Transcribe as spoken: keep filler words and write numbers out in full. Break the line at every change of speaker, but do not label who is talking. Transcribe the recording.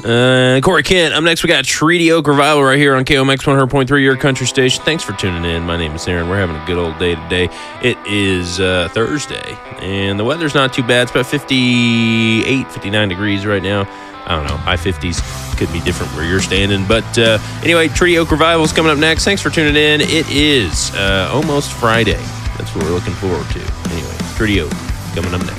Uh, Corey Kent. Up next, we got Treaty Oak Revival right here on K O M X one hundred point three, your country station. Thanks for tuning in. My name is Aaron. We're having a good old day today. It is uh, Thursday, and the weather's not too bad. It's about fifty-eight, fifty-nine degrees right now. I don't know. High fifties could be different where you're standing. But uh, anyway, Treaty Oak Revival is coming up next. Thanks for tuning in. It is uh, almost Friday. That's what we're looking forward to. Anyway, Treaty Oak coming up next.